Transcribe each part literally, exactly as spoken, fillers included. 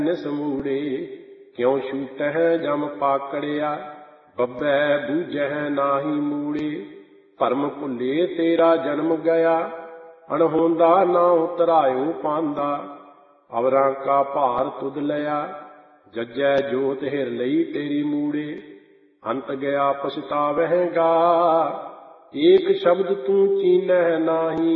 निस मूड़े। क्यों छूटह जम पाकड़िया, बब्बै बूझह नाही मूड़े। भरम भुले तेरा जन्म गया, अणहोंदा ना उतरायो पांदा। अवरां का भार तुद लया, जज्जै जोत हिर लई तेरी मूड़े। अंत गया पछतावहगा, एक शब्द तू चीनह नाही।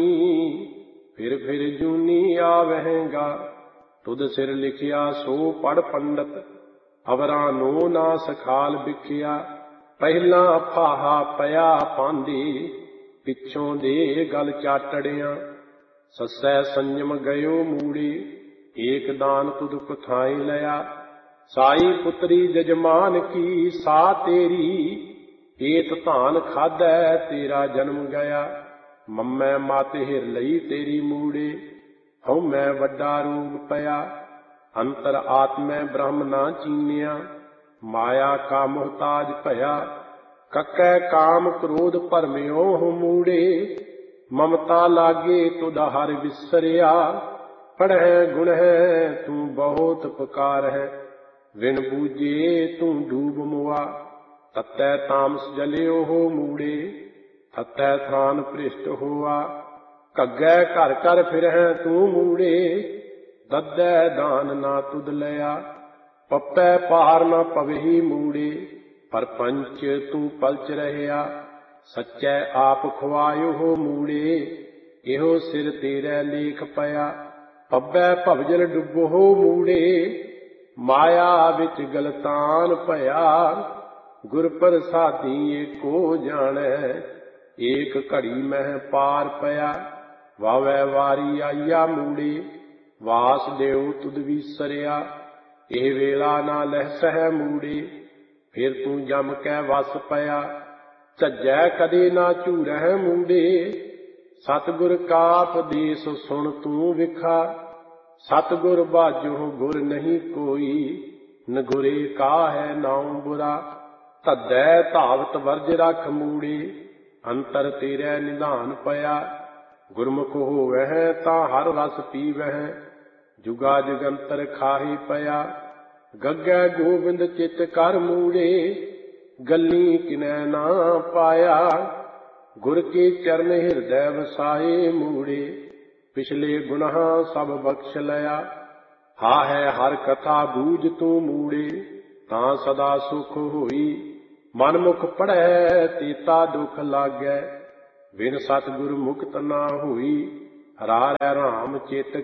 फिर फिर जूनी आवहगा, तुद सिर लिखिया सो पढ़ पंडित। अवरां नो ना सखाल बिखिया, पहला फाहा पया पांदी। पिछों दे गल चाटड़िया, ससै संयम गयो मूड़े। एक दान तुद कुथाई लया, साई पुत्री जजमान की सा तेरी। एत धान खादै तेरा जन्म गया, मम्मै मत हिर लई तेरी मूड़े। हऊँ मैं वड्डा रोग पया, अंतर आत्मै ब्रह्म ना चीनिया। माया का मुहताज भया, ककै काम क्रोध भरम्यो हो मूड़े। ममता लागे तुद हर विसरिया, पढ़ै गुण है तू बहुत पुकार है। विन बूझे तू डूब मुआ, ततै तामस जलियो हो मूड़े। थतै थान भ्रिष्ट होआ, कग्गै घर कर फिरह तू मूड़े। दद्दै दान ना तुद लया, पप्पै पार ना पवही मूड़े। परपंच तू पलच रहया, सच्चै आप खुआयो हो मूड़े। इहो सिर तेरै लेख पया, पब्बै भवजल डुबो हो मूड़े। माया विच गलतान भया, गुर प्रसादी एको जानै। एक घड़ी मह पार पया, वावै वारी आईया मूड़े। वासदेव तुद विसरिया, एह वेला ना लहसह मूड़े। फिर तू जम कै वस पया, झज्जै कदे ना झूरह मूड़े। सतगुर का उपदेश सुन तू विखा, सतगुर बाजो गुर नहीं कोई। नगुरे का है नाम बुरा, धद्दै धावत वर्ज रख मूड़े। अंतर तेरै निधान पया, गुरमुख होवह तां हर रस पीवह। जुगा जुगंतर खाही पया, गग्गै गोबिंद चित कर मूड़े। गल्ली किनै ना पाया, गुर के चरण हिरदै वसाए मूड़े। पिछले गुनाह सब बख्श लया, हा है हर कथा बूझ तू मूड़े। तां सदा सुख होई, मनमुख पढ़ै तेता दुख लागै। बिन सतगुर मुक्त ना होई, हरारै राम चित